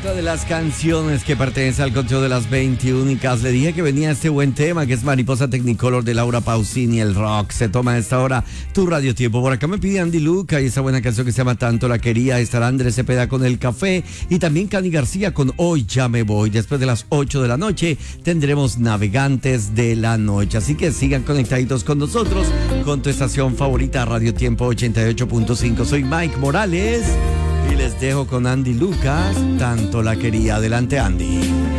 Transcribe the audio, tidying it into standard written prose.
Otra de las canciones que pertenece al conteo de las 20 únicas. Le dije que venía este buen tema, que es Mariposa Technicolor de Laura Pausini. El rock se toma a esta hora tu radio tiempo. Por acá me pide Andy Luca y esa buena canción que se llama Tanto la Quería. Estará Andrés Cepeda con El Café y también Cani García con Hoy Ya Me Voy. Después de las 8 de la noche tendremos Navegantes de la Noche. Así que sigan conectaditos con nosotros, con tu estación favorita, Radio Tiempo 88.5. Soy Mike Morales y les dejo con Andy Lucas, Tanto la Quería. Adelante, Andy.